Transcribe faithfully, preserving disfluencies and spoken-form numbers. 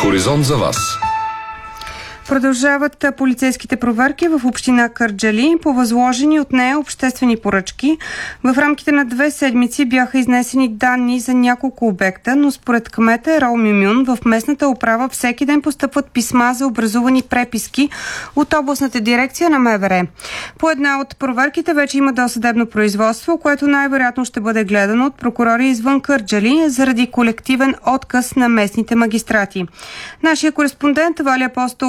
Хоризонт за вас. Продължават полицейските проверки в община Кърджали по възложени от нея обществени поръчки. В рамките на две седмици бяха изнесени данни за няколко обекта, но според кмета Ерол Мюмюн в местната управа всеки ден постъпват писма за образувани преписки от областната дирекция на МВР. По една от проверките вече има досъдебно производство, което най-вероятно ще бъде гледано от прокурори извън Кърджали заради колективен отказ на местните магистрати. Нашия кореспондент Валя Апостол